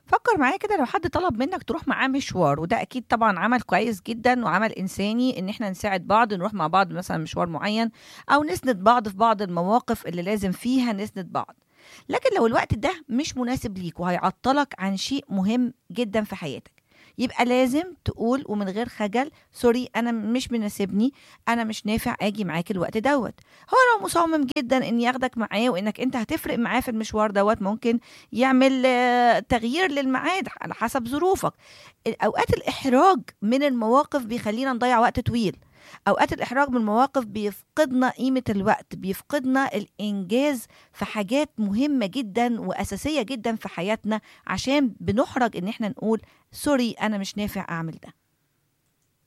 فكر معايا كده لو حد طلب منك تروح معاه مشوار، وده اكيد طبعا عمل كويس جدا وعمل انساني ان احنا نساعد بعض نروح مع بعض مثلا مشوار معين، او نسند بعض في بعض المواقف اللي لازم فيها نسند بعض. لكن لو الوقت ده مش مناسب ليك وهيعطلك عن شيء مهم جدا في حياتك، يبقى لازم تقول ومن غير خجل: سوري، انا مش مناسبني، انا مش نافع اجي معاك الوقت دوت. هو لو مصمم جدا ان ياخدك معاه وانك انت هتفرق معاه في المشوار دوت، ممكن يعمل تغيير للميعاد على حسب ظروفك. اوقات الاحراج من المواقف بيخلينا نضيع وقت طويل. اوقات الاحراج من المواقف بيفقدنا قيمة الوقت، بيفقدنا الانجاز في حاجات مهمة جدا واساسية جدا في حياتنا، عشان بنحرج ان احنا نقول: سوري، انا مش نافع اعمل ده.